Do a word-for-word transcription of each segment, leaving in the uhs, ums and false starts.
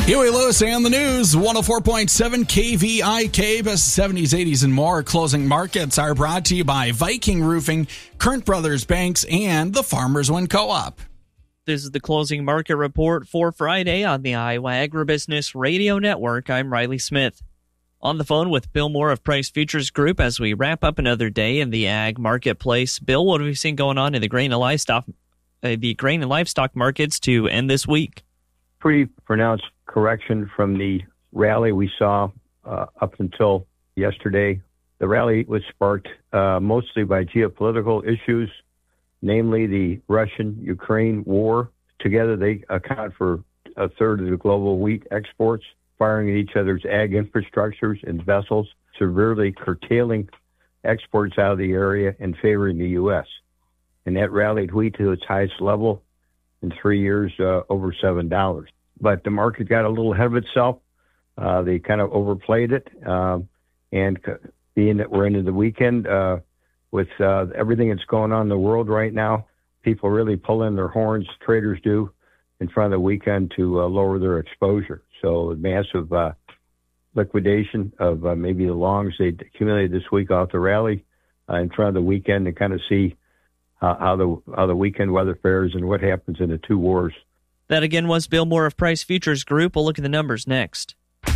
Huey Lewis and the news, one oh four point seven K V I K, best seventies, eighties, and more. Closing markets are brought to you by Viking Roofing, Current Brothers Banks, and the Farmers Wind Co-op. This is the closing market report for Friday on the Iowa Agribusiness Radio Network. I'm Riley Smith. On the phone with Bill Moore of Price Futures Group as we wrap up another day in the ag marketplace. Bill, what have we seen going on in the grain and livestock, uh, the grain and livestock markets to end this week? Pretty pronounced correction from the rally we saw uh, up until yesterday. The rally was sparked uh, mostly by geopolitical issues, namely the Russian-Ukraine war. Together, they account for a third of the global wheat exports, firing at each other's ag infrastructures and vessels, severely curtailing exports out of the area and favoring the U S. And that rallied wheat to its highest level in three years, uh, over seven dollars. But the market got a little ahead of itself. Uh, they kind of overplayed it. Um, and being that we're into the weekend, uh, with uh, everything that's going on in the world right now, people really pull in their horns, traders do, in front of the weekend to uh, lower their exposure. So massive uh, liquidation of uh, maybe the longs they accumulated this week off the rally uh, in front of the weekend to kind of see uh, how the how the weekend weather fares and what happens in the two wars. That again was Bill Moore of Price Futures Group. We'll look at the numbers next.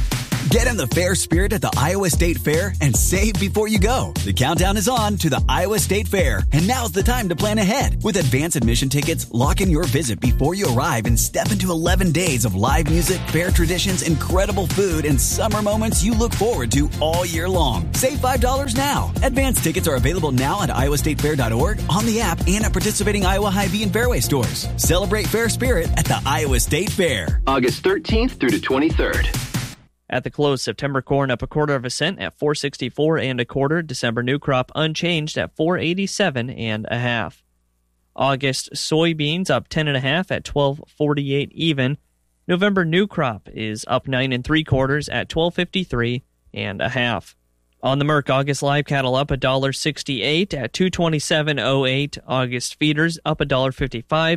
Get in the fair spirit at the Iowa State Fair and save before you go. The countdown is on to the Iowa State Fair, and now's the time to plan ahead. With advance admission tickets, lock in your visit before you arrive and step into eleven days of live music, fair traditions, incredible food, and summer moments you look forward to all year long. Save five dollars now. Advance tickets are available now at iowa state fair dot org, on the app, and at participating Iowa Hy-Vee and Fairway stores. Celebrate fair spirit at the Iowa State Fair. August thirteenth through the twenty-third. At the close, September corn up a quarter of a cent at four sixty-four and a quarter. December new crop unchanged at four eighty-seven and a half. August soybeans up ten and a half at twelve forty-eight even. November new crop is up nine and three quarters at twelve fifty-three and a half. On the Merck, August live cattle up one dollar sixty-eight at two twenty-seven oh eight. August feeders up one dollar fifty-five